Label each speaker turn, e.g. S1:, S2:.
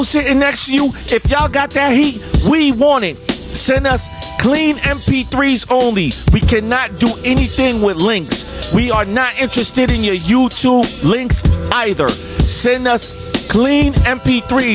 S1: sitting next to you, if y'all got that heat, we want it. Send us clean MP3s only. We cannot do anything with links. We are not interested in your YouTube links either. Send us clean MP3s.